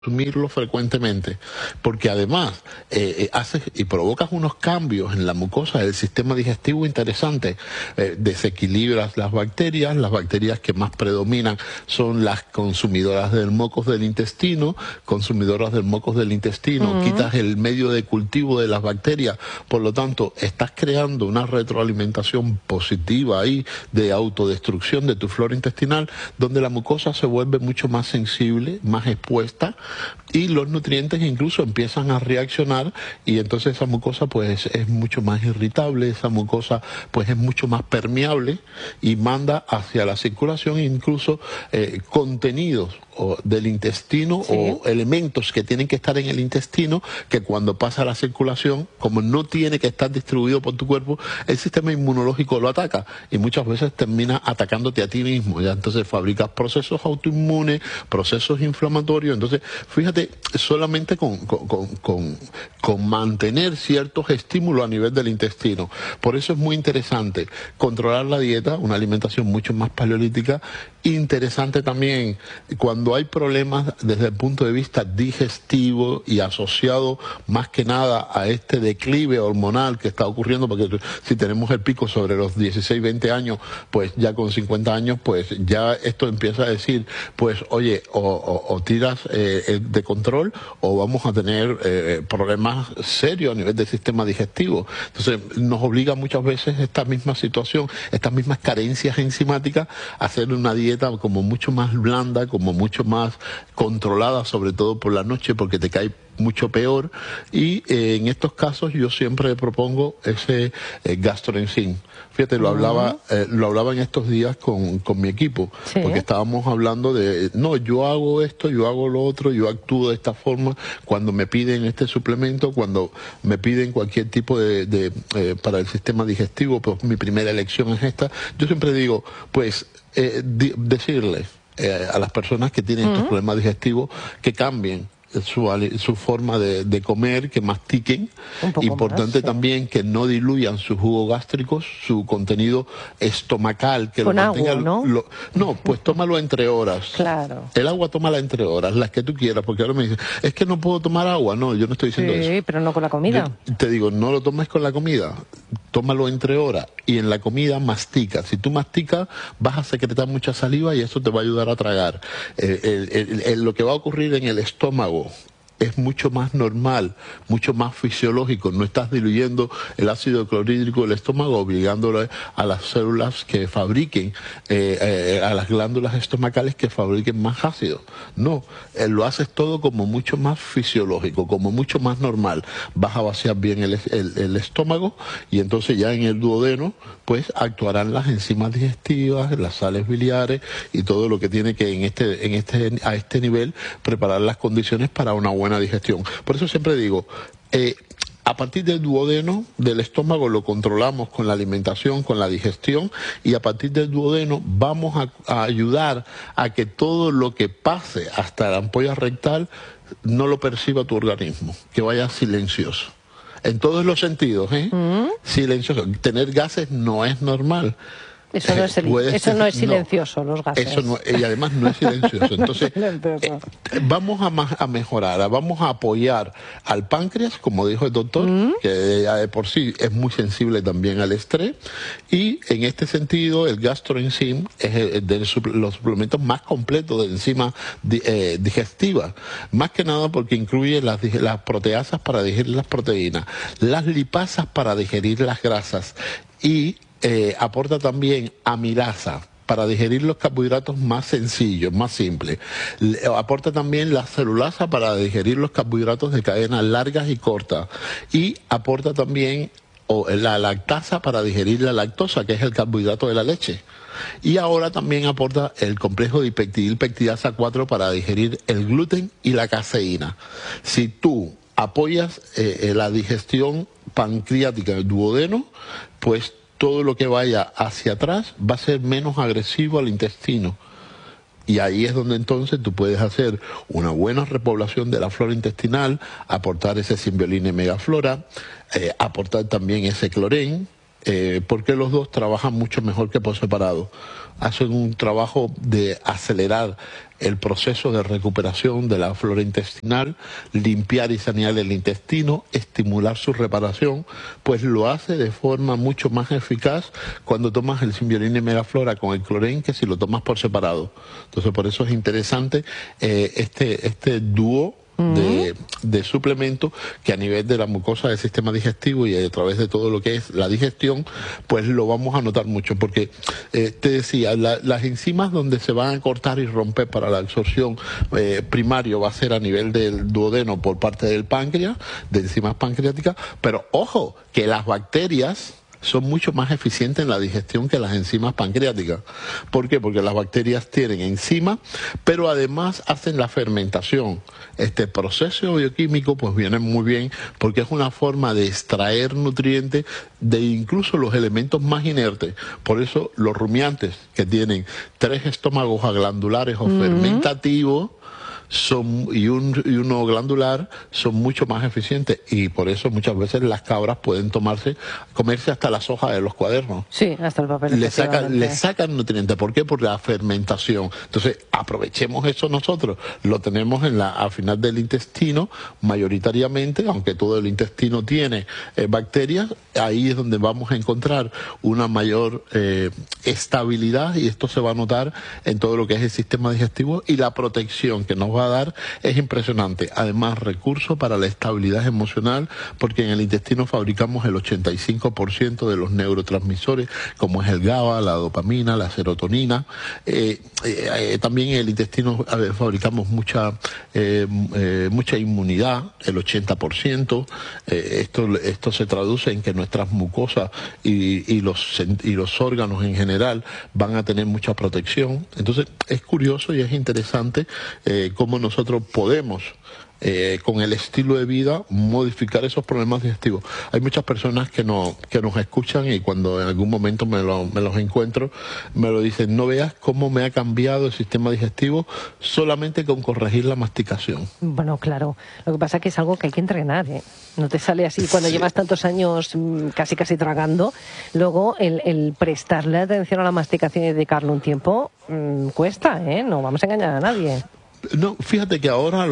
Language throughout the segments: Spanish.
consumirlo frecuentemente, porque además haces y provocas unos cambios en la mucosa del sistema digestivo interesantes, desequilibras las bacterias que más predominan son las consumidoras del mocos del intestino, quitas el medio de cultivo de las bacterias, por lo tanto estás creando una retroalimentación positiva ahí de autodestrucción de tu flora intestinal, donde la mucosa se vuelve mucho más sensible, más expuesta, y los nutrientes incluso empiezan a reaccionar, y entonces esa mucosa pues es mucho más irritable, esa mucosa pues es mucho más permeable y manda hacia la circulación incluso contenidos del intestino, sí, o elementos que tienen que estar en el intestino, que cuando pasa a la circulación, como no tiene que estar distribuido por tu cuerpo, el sistema inmunológico lo ataca y muchas veces termina atacándote a ti mismo, ya entonces fabricas procesos autoinmunes, procesos inflamatorios. Entonces fíjate, solamente con mantener ciertos estímulos a nivel del intestino. Por eso es muy interesante controlar la dieta, una alimentación mucho más paleolítica. Interesante también cuando hay problemas desde el punto de vista digestivo y asociado más que nada a este declive hormonal que está ocurriendo, porque si tenemos el pico sobre los 16, 20 años, pues ya con 50 años, pues ya esto empieza a decir, pues oye, o tiras de control o vamos a tener problemas serios a nivel del sistema digestivo. Entonces nos obliga muchas veces esta misma situación, estas mismas carencias enzimáticas, a hacer una dieta como mucho más blanda, como mucho más controlada, sobre todo por la noche, porque te cae mucho peor. Y en estos casos yo siempre propongo ese gastroenzim. Fíjate, lo hablaba en estos días con mi equipo, sí, porque estábamos hablando de, no, yo hago esto, yo hago lo otro, yo actúo de esta forma cuando me piden este suplemento, cuando me piden cualquier tipo para el sistema digestivo, pues mi primera elección es esta. Yo siempre digo, pues, decirles a las personas que tienen estos problemas digestivos que cambien su forma de comer, que mastiquen. Importante más, sí, también que no diluyan sus jugos gástricos, su contenido estomacal, que con lo mantenga, agua, ¿no? No, pues tómalo entre horas. Claro. El agua tómala entre horas, las que tú quieras, porque ahora me dicen, es que no puedo tomar agua. No, yo no estoy diciendo eso. Sí, pero no con la comida. Yo te digo, no lo tomes con la comida, tómalo entre horas, y en la comida mastica. Si tú masticas, vas a secretar mucha saliva y eso te va a ayudar a tragar. Lo que va a ocurrir en el estómago es mucho más normal, mucho más fisiológico. No estás diluyendo el ácido clorhídrico del estómago, obligándole a las células que fabriquen, a las glándulas estomacales que fabriquen más ácido. No, lo haces todo como mucho más fisiológico, como mucho más normal. Vas a vaciar bien el estómago, y entonces ya en el duodeno pues actuarán las enzimas digestivas, las sales biliares y todo lo que tiene que a este nivel preparar las condiciones para una buena digestión. Por eso siempre digo, a partir del duodeno, del estómago, lo controlamos con la alimentación, con la digestión, y a partir del duodeno vamos a ayudar a que todo lo que pase hasta la ampolla rectal no lo perciba tu organismo, que vaya silencioso. En todos los sentidos, silencioso. Tener gases no es normal. Eso no es silencioso, los gases. Y además no es silencioso. Entonces, vamos a mejorar, vamos a apoyar al páncreas, como dijo el doctor, que ya de por sí es muy sensible también al estrés. Y en este sentido, el gastroenzim es de los suplementos más completos de enzimas digestivas. Más que nada porque incluye las proteasas para digerir las proteínas, las lipasas para digerir las grasas, y aporta también amilasa para digerir los carbohidratos más sencillos, más simples. Aporta también la celulasa para digerir los carbohidratos de cadenas largas y cortas. Y aporta también la lactasa para digerir la lactosa, que es el carbohidrato de la leche. Y ahora también aporta el complejo dipeptidilpeptidasa 4 para digerir el gluten y la caseína. Si tú apoyas la digestión pancreática del duodeno, pues todo lo que vaya hacia atrás va a ser menos agresivo al intestino. Y ahí es donde entonces tú puedes hacer una buena repoblación de la flora intestinal, aportar ese Symbiolina y Megaflora, aportar también ese clorén, porque los dos trabajan mucho mejor que por separado. Hacen un trabajo de acelerar el proceso de recuperación de la flora intestinal, limpiar y sanear el intestino, estimular su reparación, pues lo hace de forma mucho más eficaz cuando tomas el Symbiolin y Megaflora con el clorén que si lo tomas por separado. Entonces por eso es interesante este dúo de suplemento que a nivel de la mucosa del sistema digestivo y a través de todo lo que es la digestión, pues lo vamos a notar mucho, porque te decía, las enzimas donde se van a cortar y romper para la absorción primario va a ser a nivel del duodeno por parte del páncreas, de enzimas pancreáticas, pero ojo, que las bacterias son mucho más eficientes en la digestión que las enzimas pancreáticas. ¿Por qué? Porque las bacterias tienen enzimas, pero además hacen la fermentación. Este proceso bioquímico pues viene muy bien porque es una forma de extraer nutrientes de incluso los elementos más inertes. Por eso los rumiantes que tienen 3 estómagos aglandulares o fermentativos y uno glandular son mucho más eficientes, y por eso muchas veces las cabras pueden comerse hasta las hojas de los cuadernos. Sí, hasta el papel. Le sacan nutrientes. ¿Por qué? Por la fermentación. Entonces, aprovechemos eso nosotros. Lo tenemos al final del intestino, mayoritariamente, aunque todo el intestino tiene bacterias, ahí es donde vamos a encontrar una mayor estabilidad, y esto se va a notar en todo lo que es el sistema digestivo, y la protección que nos va a dar es impresionante. Además, recurso para la estabilidad emocional, porque en el intestino fabricamos el 85% de los neurotransmisores, como es el GABA, la dopamina, la serotonina. También en el intestino fabricamos mucha inmunidad, el 80%. Esto se traduce en que nuestras mucosas y los órganos en general van a tener mucha protección. Entonces, es curioso y es interesante cómo nosotros podemos, con el estilo de vida, modificar esos problemas digestivos. Hay muchas personas que nos escuchan, y cuando en algún momento me los encuentro, me lo dicen: no veas cómo me ha cambiado el sistema digestivo solamente con corregir la masticación. Bueno, claro. Lo que pasa es que es algo que hay que entrenar, ¿eh? No te sale así cuando llevas tantos años casi tragando. Luego, el prestarle atención a la masticación y dedicarle un tiempo cuesta, ¿eh? No vamos a engañar a nadie. No, fíjate que ahora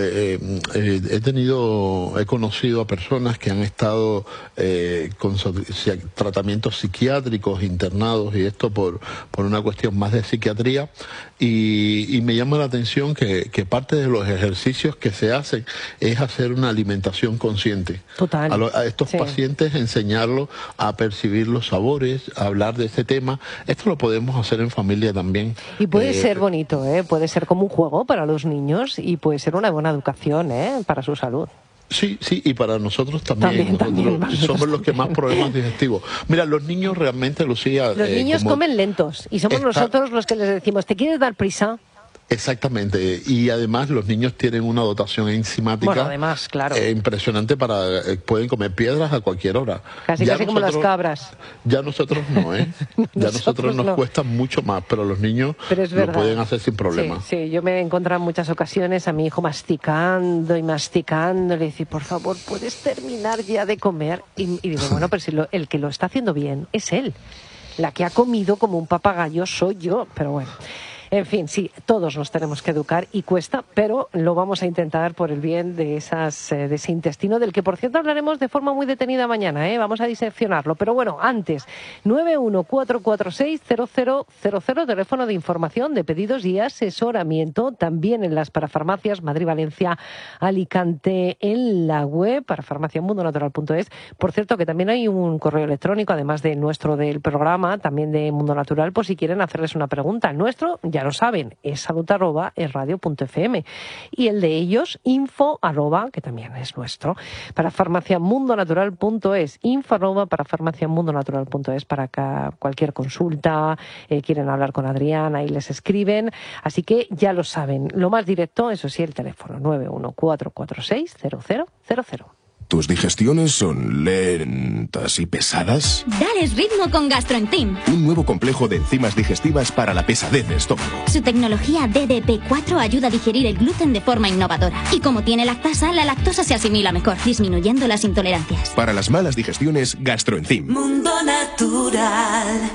he conocido a personas que han estado con tratamientos psiquiátricos, internados, y esto por una cuestión más de psiquiatría, y me llama la atención que parte de los ejercicios que se hacen es hacer una alimentación consciente. Total. A estos pacientes enseñarlos a percibir los sabores, a hablar de este tema. Esto lo podemos hacer en familia también. Y puede ser bonito, puede ser como un juego para los niños, y puede ser una buena educación para su salud. Sí, y para nosotros también. Nosotros somos los que más problemas digestivos. Mira, los niños realmente, Lucía... Los niños comen lentos, y somos nosotros los que les decimos: ¿te quieres dar prisa? Exactamente, y además los niños tienen una dotación enzimática, bueno, además, claro, impresionante. Pueden comer piedras a cualquier hora. Casi como las cabras. Ya nosotros no, ya nosotros nos cuesta mucho más, pero los niños lo pueden hacer sin problema. Sí, yo me he encontrado en muchas ocasiones a mi hijo masticando, le digo: por favor, ¿puedes terminar ya de comer? Y digo: bueno, pero si el que lo está haciendo bien es él. La que ha comido como un papagayo soy yo, pero bueno. En fin, sí, todos nos tenemos que educar, y cuesta, pero lo vamos a intentar por el bien de ese intestino, del que, por cierto, hablaremos de forma muy detenida mañana, vamos a diseccionarlo. Pero bueno, antes, 914460000, teléfono de información, de pedidos y asesoramiento, también en las parafarmacias Madrid, Valencia, Alicante, en la web parafarmaciamundonatural.es. Por cierto, que también hay un correo electrónico, además de nuestro del programa, también de Mundo Natural, por si quieren hacerles una pregunta. El nuestro, ya lo saben, es salud@esradio.fm, y el de ellos, info@, que también es nuestro, para farmaciamundonatural.es, info@ para farmaciamundonatural.es, para cualquier consulta, quieren hablar con Adrián, ahí les escriben. Así que ya lo saben, lo más directo, eso sí, el teléfono 914460000. ¿Tus digestiones son lentas y pesadas? Dales ritmo con GastroEnzyme. Un nuevo complejo de enzimas digestivas para la pesadez de estómago. Su tecnología DDP4 ayuda a digerir el gluten de forma innovadora. Y como tiene lactasa, la lactosa se asimila mejor, disminuyendo las intolerancias. Para las malas digestiones, GastroEnzyme. Mundo Natural.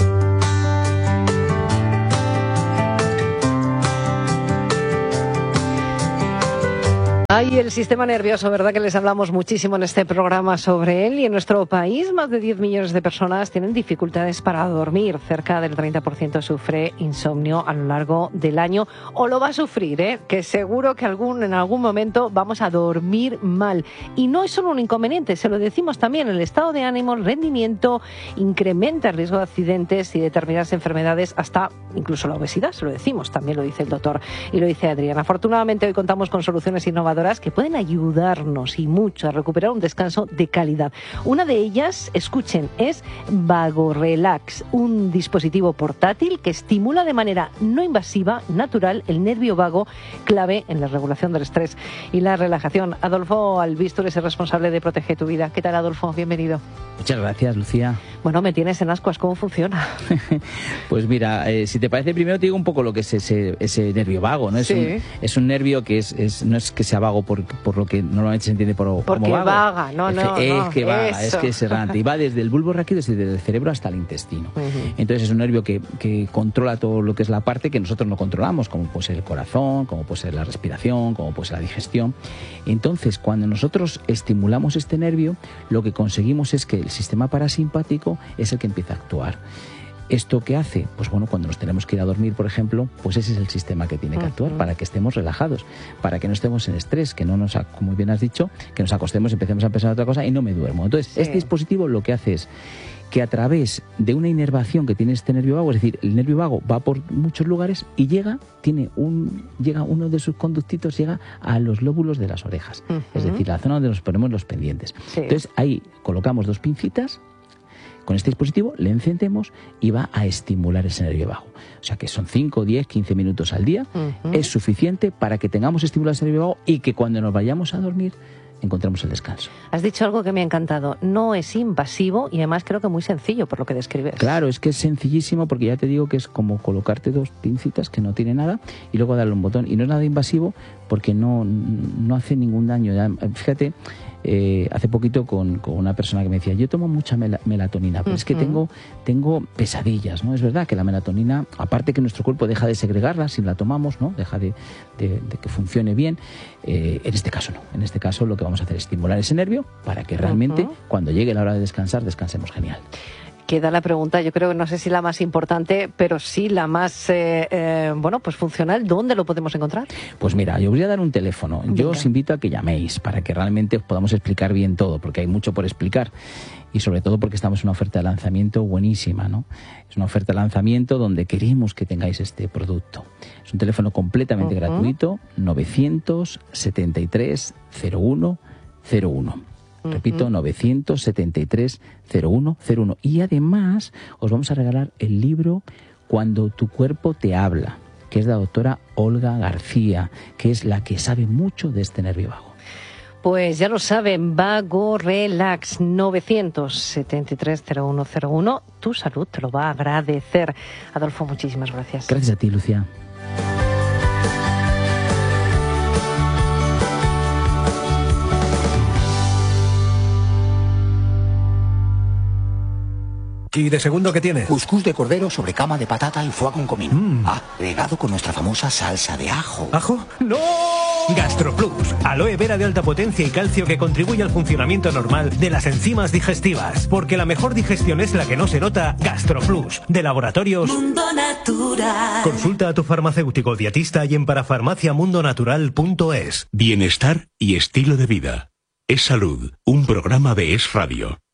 Ay, el sistema nervioso, ¿verdad? Que les hablamos muchísimo en este programa sobre él. Y en nuestro país, más de 10 millones de personas tienen dificultades para dormir. Cerca del 30% sufre insomnio a lo largo del año. O lo va a sufrir, ¿eh? Que seguro que en algún momento vamos a dormir mal. Y no es solo un inconveniente, se lo decimos también. El estado de ánimo, el rendimiento, incrementa el riesgo de accidentes y determinadas enfermedades, hasta incluso la obesidad, se lo decimos. También lo dice el doctor y lo dice Adrián. Afortunadamente, hoy contamos con soluciones innovadoras que pueden ayudarnos y mucho a recuperar un descanso de calidad. Una de ellas, escuchen, es VagoRelax, un dispositivo portátil que estimula de manera no invasiva, natural, el nervio vago, clave en la regulación del estrés y la relajación. Adolfo Albistur es el responsable de Protege tu Vida. ¿Qué tal, Adolfo? Bienvenido. Muchas gracias, Lucía. Bueno, me tienes en ascuas. ¿Cómo funciona? Pues mira, si te parece, primero te digo un poco lo que es ese nervio vago, ¿no? Es un nervio que no es que sea vago por lo que normalmente se entiende como vago. Porque vaga, es que vaga, eso. es que es errante. Y va desde el bulbo raquídeo, desde el cerebro hasta el intestino. Entonces es un nervio que controla todo lo que es la parte que nosotros no controlamos, como puede ser el corazón, como puede ser la respiración, como puede ser la digestión. Entonces, cuando nosotros estimulamos este nervio, lo que conseguimos es que el sistema parasimpático es el que empieza a actuar. ¿Esto qué hace? Pues bueno, cuando nos tenemos que ir a dormir, por ejemplo, pues ese es el sistema que tiene que actuar para que estemos relajados, para que no estemos en estrés, que no nos, como bien has dicho, que nos acostemos, empecemos a pensar en otra cosa y no me duermo. Entonces, este dispositivo lo que hace es que a través de una inervación que tiene este nervio vago, es decir, el nervio vago va por muchos lugares y llega uno de sus conductitos, llega a los lóbulos de las orejas, es decir, la zona donde nos ponemos los pendientes. Entonces, ahí colocamos 2 pincitas. Con este dispositivo le encendemos y va a estimular ese nervio vago. O sea que son 5, 10, 15 minutos al día. Es suficiente para que tengamos estimulado ese nervio vago y que cuando nos vayamos a dormir encontremos el descanso. Has dicho algo que me ha encantado. No es invasivo y además creo que muy sencillo por lo que describes. Claro, es que es sencillísimo porque ya te digo que es como colocarte 2 pincitas que no tiene nada y luego darle un botón. Y no es nada invasivo porque no hace ningún daño. Fíjate, hace poquito con una persona que me decía, yo tomo mucha melatonina, pero es que tengo pesadillas, ¿no? Es verdad que la melatonina, aparte que nuestro cuerpo deja de segregarla si la tomamos, ¿no? Deja de que funcione bien. En este caso no. En este caso lo que vamos a hacer es estimular ese nervio para que realmente cuando llegue la hora de descansar, descansemos genial. Queda la pregunta, yo creo que no sé si la más importante, pero sí la más pues funcional. ¿Dónde lo podemos encontrar? Pues mira, yo voy a dar un teléfono. Venga. Yo os invito a que llaméis para que realmente os podamos explicar bien todo, porque hay mucho por explicar. Y sobre todo porque estamos en una oferta de lanzamiento buenísima, ¿no? Es una oferta de lanzamiento donde queremos que tengáis este producto. Es un teléfono completamente gratuito, 973 01 01. Repito, 973 01 01. Y además os vamos a regalar el libro Cuando tu cuerpo te habla, que es de la doctora Olga García, que es la que sabe mucho de este nervio vago. Pues ya lo saben, VagoRelax, 973 01 01. Tu salud te lo va a agradecer. Adolfo, muchísimas gracias. Gracias a ti, Lucía. ¿Y de segundo qué tienes? Cuscús de cordero sobre cama de patata y foie con comino. Regado con nuestra famosa salsa de ajo. ¿Ajo? ¡No! GastroPlus, aloe vera de alta potencia y calcio que contribuye al funcionamiento normal de las enzimas digestivas. Porque la mejor digestión es la que no se nota. GastroPlus, de Laboratorios Mundo Natural. Consulta a tu farmacéutico dietista y en parafarmaciamundonatural.es. Bienestar y estilo de vida. Es Salud, un programa de Es Radio.